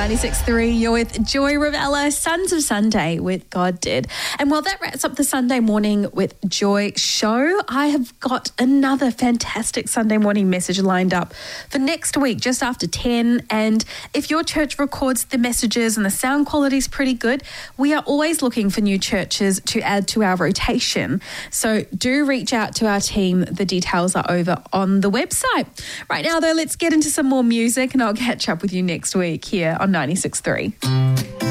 96.3, you're with Joy Ravella, Sons of Sunday with God Did. And while that wraps up the Sunday Morning with Joy show, I have got another fantastic Sunday morning message lined up for next week, just after 10. And if your church records the messages and the sound quality is pretty good, we are always looking for new churches to add to our rotation. So do reach out to our team. The details are over on the website. Right now, though, let's get into some more music and I'll catch up with you next week here on 96.3.